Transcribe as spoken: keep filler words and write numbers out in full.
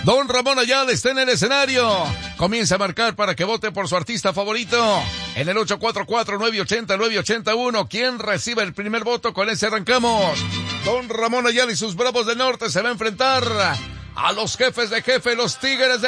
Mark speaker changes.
Speaker 1: Don Ramón Ayala está en el escenario. Comienza a marcar para que vote por su artista favorito. En el ocho cuatro cuatro, nueve ocho cero, nueve ocho uno. ¿Quién recibe el primer voto? Con ese arrancamos. Don Ramón Ayala y sus Bravos del Norte se va a enfrentar a los jefes de jefe, los Tigres de